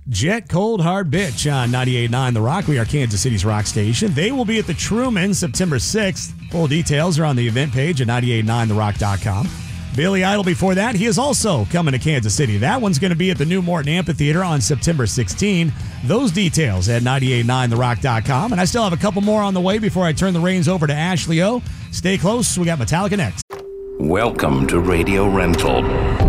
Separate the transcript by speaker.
Speaker 1: Jet Cold Hard Bitch on 98.9 The Rock. We are Kansas City's rock station. They will be at the Truman September 6th. Full details are on the event page at 989therock.com. Billy Idol before that. He is also coming to Kansas City. That one's going to be at the New Morton Amphitheater on September 16. Those details at 989therock.com. And I still have a couple more on the way before I turn the reins over to Ashley O. Stay close. We got Metallica next.
Speaker 2: Welcome to Radio Rental.